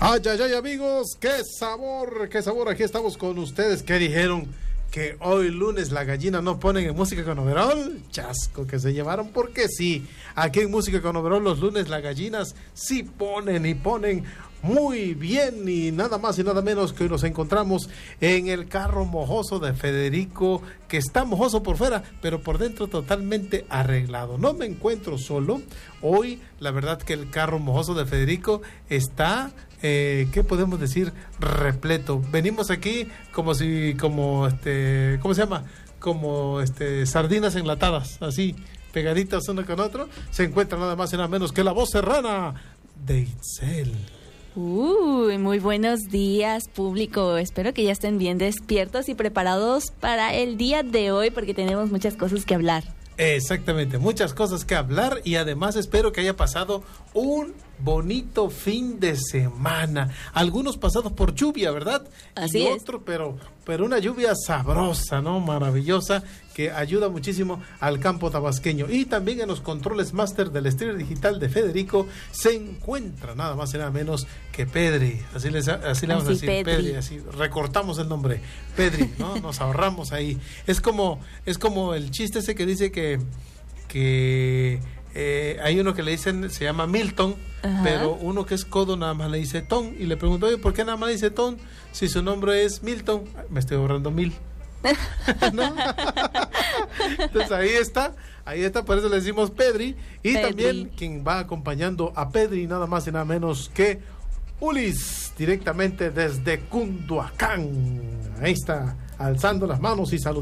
Ay, ay, ay, amigos, qué sabor, aquí estamos con ustedes. ¿Qué dijeron? Que hoy lunes la gallina no ponen en Música con Overol. Chasco que se llevaron, porque sí, aquí en Música con Overol los lunes las gallinas sí ponen y ponen muy bien, y nada más y nada menos que hoy nos encontramos en el carro mojoso de Federico, que está mojoso por fuera, pero por dentro totalmente arreglado. No me encuentro solo. Hoy, la verdad que el carro mojoso de Federico está, ¿qué podemos decir? Repleto. Venimos aquí como ¿cómo se llama? Como sardinas enlatadas, así, pegaditas uno con otro. Se encuentra nada más y nada menos que la voz serrana de Itzel. Muy buenos días, público. Espero que ya estén bien despiertos y preparados para el día de hoy, porque tenemos muchas cosas que hablar. Exactamente, muchas cosas que hablar, y además espero que haya pasado un bonito fin de semana. Algunos pasados por lluvia, ¿verdad? Así y es. otro, pero una lluvia sabrosa, ¿no? Maravillosa, que ayuda muchísimo al campo tabasqueño. Y también en los controles máster del estéreo digital de Federico se encuentra nada más y nada menos que Pedri. Así le vamos a decir, Pedri, así recortamos el nombre, Pedri, ¿no? Nos ahorramos ahí. Es como el chiste ese que dice que hay uno que le dicen, se llama Milton. Ajá. Pero uno que es codo nada más le dice Ton, y le pregunto, oye, ¿por qué nada más le dice Ton si su nombre es Milton? Me estoy ahorrando 1000. ¿No? Entonces ahí está, por eso le decimos Pedri. Y Pedri. También quien va acompañando a Pedri, nada más y nada menos que Ulis, directamente desde Cunduacán. Ahí está, alzando las manos y saludando.